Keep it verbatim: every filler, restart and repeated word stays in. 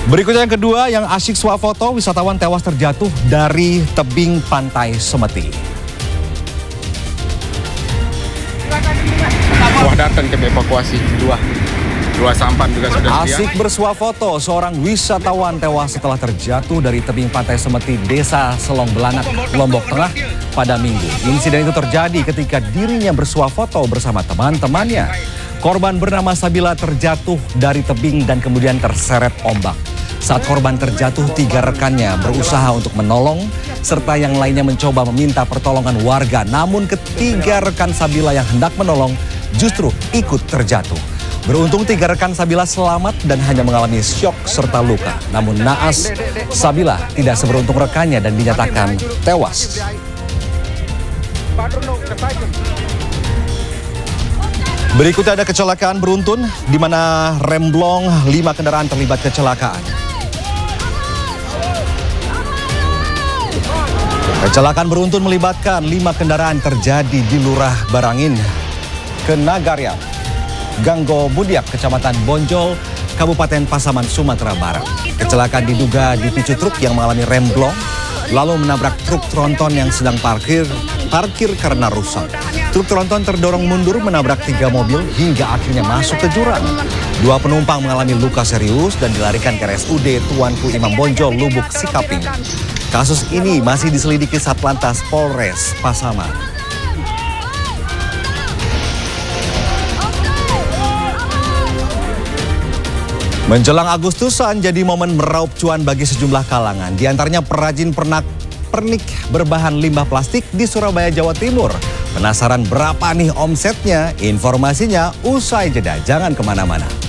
Berikutnya yang kedua, yang asyik swafoto, wisatawan tewas terjatuh dari tebing pantai Semeti. Wah, datang ke evakuasi dua. Dua sampan juga sudah sedia. Asyik bersuafoto, seorang wisatawan tewas setelah terjatuh dari tebing pantai Semeti, Desa Selong Belanak, Lombok Tengah pada Minggu. Insiden itu terjadi ketika dirinya bersuafoto bersama teman-temannya. Korban bernama Sabila terjatuh dari tebing dan kemudian terseret ombak. Saat korban terjatuh, tiga rekannya berusaha untuk menolong, serta yang lainnya mencoba meminta pertolongan warga. Namun ketiga rekan Sabila yang hendak menolong justru ikut terjatuh. Beruntung tiga rekan Sabila selamat dan hanya mengalami syok serta luka. Namun naas, Sabila tidak seberuntung rekannya dan dinyatakan tewas. Berikutnya ada kecelakaan beruntun di mana remblong lima kendaraan terlibat kecelakaan. Kecelakaan beruntun melibatkan lima kendaraan terjadi di Lurah Barangin, Kenagarya, Ganggo Budiak, Kecamatan Bonjol, Kabupaten Pasaman, Sumatera Barat. Kecelakaan diduga dipicu truk yang mengalami remblong, lalu menabrak truk tronton yang sedang parkir, parkir karena rusak. Truk tronton terdorong mundur menabrak tiga mobil hingga akhirnya masuk ke jurang. Dua penumpang mengalami luka serius dan dilarikan ke R S U D Tuanku Imam Bonjol, Lubuk Sikaping. Kasus ini masih diselidiki Satlantas Polres Pasaman. Menjelang Agustusan jadi momen meraup cuan bagi sejumlah kalangan. Di antaranya perajin pernak pernik berbahan limbah plastik di Surabaya, Jawa Timur. Penasaran berapa nih omsetnya? Informasinya usai jeda, jangan kemana-mana.